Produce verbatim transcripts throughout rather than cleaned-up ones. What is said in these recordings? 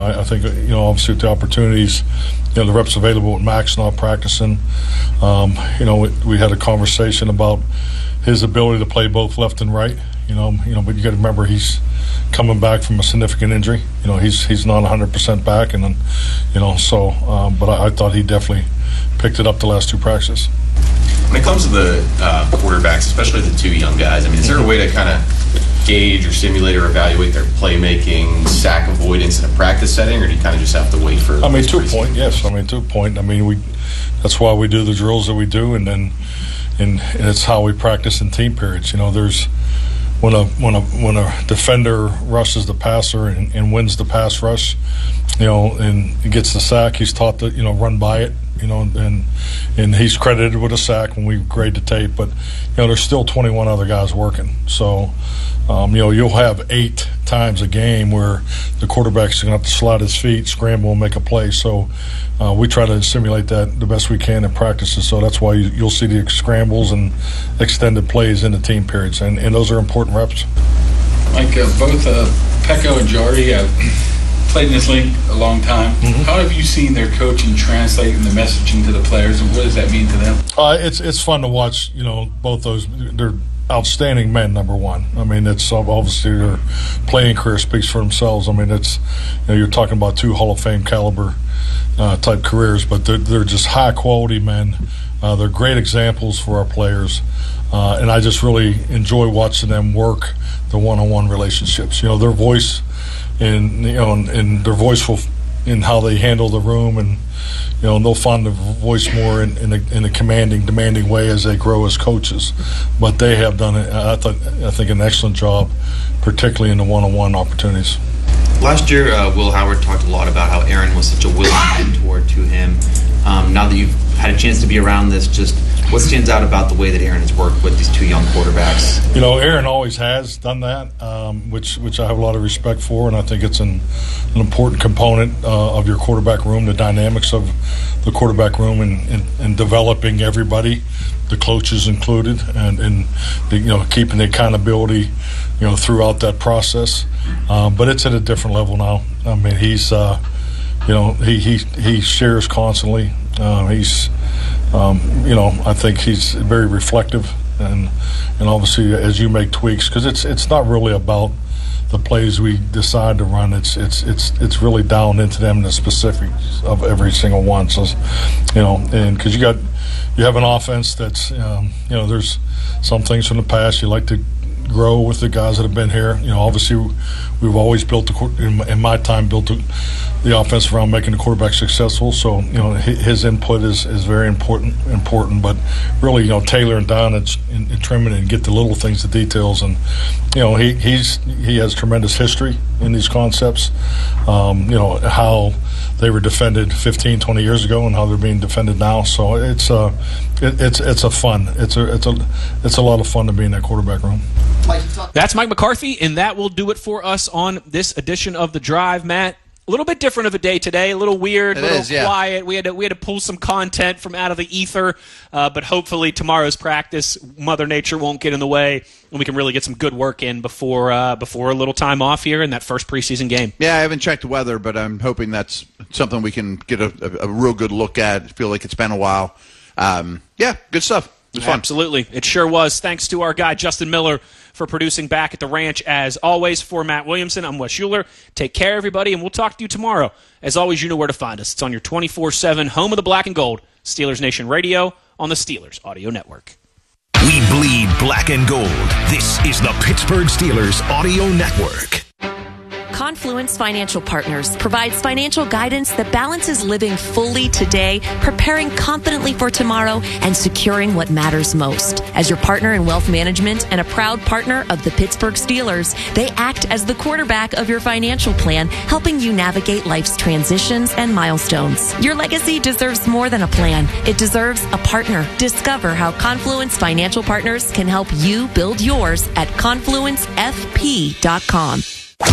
I, I think, you know, obviously with the opportunities, you know, the reps available with Max not practicing, um, you know, we, we had a conversation about his ability to play both left and right, you know, you know, but you got to remember he's coming back from a significant injury. You know, he's he's not one hundred percent back, and then, you know, so, um, but I, I thought he definitely picked it up the last two practices. When it comes to the uh, quarterbacks, especially the two young guys, I mean, is there a way to kind of gauge or simulate or evaluate their playmaking, sack avoidance in a practice setting, or do you kind of just have to wait for? I mean, to a point, yes. I mean, to a point. I mean, we that's why we do the drills that we do, and then and, and it's how we practice in team periods. You know, there's when a when a when a defender rushes the passer and, and wins the pass rush, you know, and gets the sack, he's taught to, you know, run by it. You know, and and he's credited with a sack when we grade the tape, but, you know, there's still twenty-one other guys working. So, um, you know, you'll have eight times a game where the quarterback's going to have to slide his feet, scramble, and make a play. So uh, we try to simulate that the best we can in practices. So that's why you, you'll see the scrambles and extended plays in the team periods, and, and those are important reps. Mike, uh, both uh, Peko and Jordy have played in this league a long time. Mm-hmm. How have you seen their coaching translate in the messaging to the players, and what does that mean to them? Uh, it's it's fun to watch. You know, both those, they're outstanding men. Number one, I mean, it's obviously their playing career speaks for themselves. I mean, it's, you know, you're talking about two Hall of Fame caliber uh, type careers, but they're they're just high quality men. Uh, they're great examples for our players, uh, and I just really enjoy watching them work the one-on-one relationships. You know, their voice. And, you know, and, and they're voiceful in how they handle the room, and, you know, and they'll find the voice more in, in, a, in a commanding, demanding way as they grow as coaches. But they have done, I, thought, I think, an excellent job, particularly in the one-on-one opportunities. Last year, uh, Will Howard talked a lot about how Aaron was such a willing mentor to him. Um, now that you've had a chance to be around this, just what stands out about the way that Aaron has worked with these two young quarterbacks? You know, Aaron always has done that, um, which which I have a lot of respect for, and I think it's an, an important component uh, of your quarterback room, the dynamics of the quarterback room, and, and, and developing everybody, the coaches included, and, and the, you know, keeping the accountability, you know, throughout that process. Um, but it's at a different level now. I mean, he's, uh, you know, he he he shares constantly. Uh, he's, um, you know, I think he's very reflective, and and obviously as you make tweaks, because it's it's not really about the plays we decide to run. It's it's it's it's really down into them, the specifics of every single one. So, you know, and because you got you have an offense that's, um, you know, there's some things from the past you like to grow with the guys that have been here. You know, obviously we've always built the, in, in my time built the, the offense around making the quarterback successful. So, you know, his input is, is very important. Important, but really, you know, tailoring down and, and, and trimming and get the little things, the details, and, you know, he he's he has tremendous history in these concepts. Um, you know, how they were defended fifteen, twenty years ago and how they're being defended now. So it's uh, it, it's it's a fun. It's a it's a it's a lot of fun to be in that quarterback room. That's Mike McCarthy, and that will do it for us on this edition of The Drive. Matt, a little bit different of a day today, a little weird, a little is, yeah. quiet. We had to, we had to pull some content from out of the ether, uh, but hopefully tomorrow's practice, Mother Nature won't get in the way, and we can really get some good work in before uh, before a little time off here in that first preseason game. Yeah, I haven't checked the weather, but I'm hoping that's something we can get a, a, a real good look at. I feel like it's been a while. Um, yeah, good stuff. It was fun. Absolutely. It sure was. Thanks to our guy, Justin Miller, for producing back at the ranch. As always, for Matt Williamson, I'm Wes Schuler. Take care, everybody, and we'll talk to you tomorrow. As always, you know where to find us. It's on your twenty-four seven home of the black and gold, Steelers Nation Radio on the Steelers Audio Network. We bleed black and gold. This is the Pittsburgh Steelers Audio Network. Confluence Financial Partners provides financial guidance that balances living fully today, preparing confidently for tomorrow, and securing what matters most. As your partner in wealth management and a proud partner of the Pittsburgh Steelers, they act as the quarterback of your financial plan, helping you navigate life's transitions and milestones. Your legacy deserves more than a plan. It deserves a partner. Discover how Confluence Financial Partners can help you build yours at confluence f p dot com.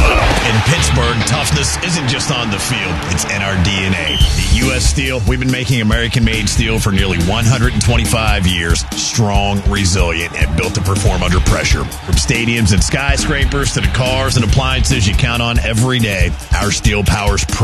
In Pittsburgh, toughness isn't just on the field, it's in our D N A. At U S Steel, we've been making American-made steel for nearly one hundred twenty-five years. Strong, resilient, and built to perform under pressure. From stadiums and skyscrapers to the cars and appliances you count on every day, our steel powers